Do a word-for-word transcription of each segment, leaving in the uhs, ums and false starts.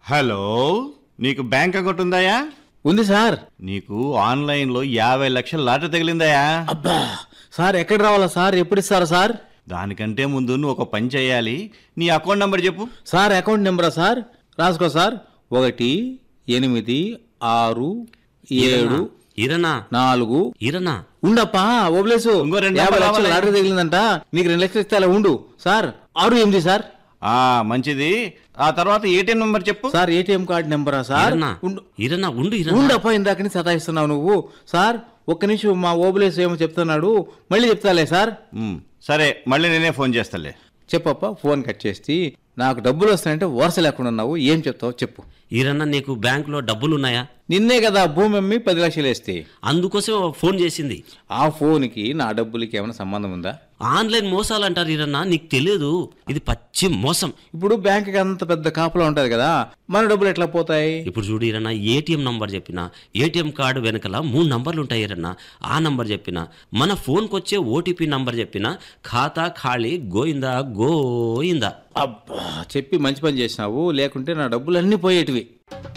Hello, నీకు bank account ఉందాయా? ఉంది sir. నీకు ఆన్లైన్లో యాభై లక్షల లాటరీ తగిలిందాయా? అబ్బా సార్, ఎక్కడ రావాలా సార్? ఎప్పుడు ఇస్తారా సార్? దానికంటే ముందు నువ్వు ఒక పని చేయాలి. నీ అకౌంట్ నెంబర్ చెప్పు. Sir account నెంబరా sir? రాసుకో సార్. ఒకటి ఎనిమిది ఆరు ఏడు ఇరనా నాలుగు ఇరనా ఉండప్పా ఓబ్లేసు. ఇంకో రెండు యాభై నెంబర్లు లక్షలు రావాలి. లాటరీ తగిలిందంట. నీకు రెండు లక్షలు ఇస్తే అలా ఉండు సార్. ఆరు ఎనిమిది సార్. ఆ మంచిది. ఆ తర్వాత ఏటీఎం నెంబర్ చెప్పు. Sir ATM card నెంబరా sir? ఇరనా ఉండు ఇరనా ఉండు ఇరనా ఉండప్పా, ఇందాకని సతాయిస్తున్నావు నువ్వు. సార్ ఒక్క నిమిషం, మా ఓబులేసు ఏమో చెప్తున్నాడు, మళ్ళీ చెప్తాలే సార్. ఉమ్, సరే, మళ్ళీ నేనే ఫోన్ చేస్తాలే. చెప్పప్ప. ఫోన్ కట్ చేసి, నాకు డబ్బులు వస్తాయంటే వరుస లేకుండా ఉన్నావు, ఏం చెప్తావు చెప్పు. ఇరన్నా నీకు బ్యాంకులో డబ్బులున్నాయా? నిన్నే కదా భూమి అమ్మి పది లక్షలు వేస్తే. అందుకోసం ఫోన్ చేసింది. ఆ ఫోన్కి నా డబ్బులకి ఏమైనా సంబంధం ఉందా? ఆన్లైన్ మోసాలు అంటారు ఇరన్నా, నీకు తెలియదు? ఇది పచ్చి మోసం. ఇప్పుడు బ్యాంక్కి అంత పెద్ద కాపలా ఉంటది కదా, మన డబ్బులు ఎట్లా పోతాయి? ఇప్పుడు చూడు ఇరన్నా, ఏటీఎం నంబర్ చెప్పిన, ఏటీఎం కార్డు వెనకల మూడు నంబర్లు ఉంటాయి ఇరన్నా. ఆ నంబర్ చెప్పిన, మన ఫోన్కి వచ్చే ఓటీపీ నంబర్ చెప్పిన, ఖాతా ఖాళీ గోయిందా గోయిందా. అబ్బా, చెప్పి మంచి పని చేసినావు, లేకుంటే నా డబ్బులు అన్నీ పోయేటివి.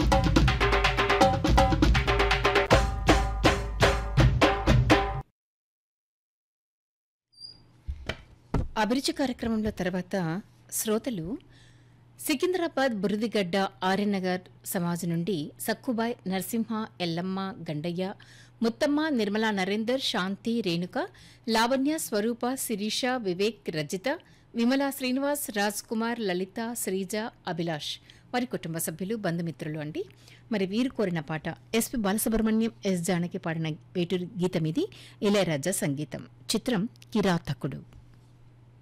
అభిరుచి కార్యక్రమంలో తర్వాత శ్రోతలు సికింద్రాబాద్ బురదిగడ్డ ఆర్యనగర్ సమాజం నుండి సక్కుబాయ్, నరసింహ, ఎల్లమ్మ, గండయ్య, ముత్తమ్మ, నిర్మలా, నరేందర్, శాంతి, రేణుక, లావణ్య, స్వరూప, శిరీష, వివేక్, రజిత, విమల, శ్రీనివాస్, రాజ్ కుమార్, లలిత, శ్రీజ, అభిలాష్ వారి కుటుంబ సభ్యులు, బంధుమిత్రులు అండి. మరి వీరు కోరిన పాట ఎస్పి బాలసుబ్రహ్మణ్యం, ఎస్ జానకి పాడిన వేటూరి గీతం ఇది. ఇళయరాజా సంగీతం. చిత్రం కిరాతకుడు.